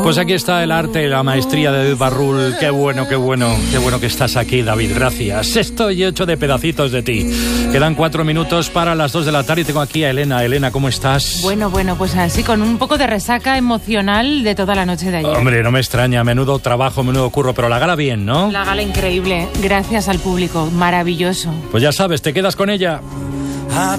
Pues aquí está el arte y la maestría de David Barrul. Qué bueno que estás aquí, David, gracias. Estoy hecho de pedacitos de ti. Quedan 4 minutos para las 2 de la tarde y tengo aquí a Elena. Elena, ¿cómo estás? Bueno, pues así, con un poco de resaca emocional de toda la noche de ayer. Hombre, no me extraña, menudo trabajo, menudo curro, pero la gala bien, ¿no? La gala increíble, gracias al público, maravilloso. Pues ya sabes, te quedas con ella.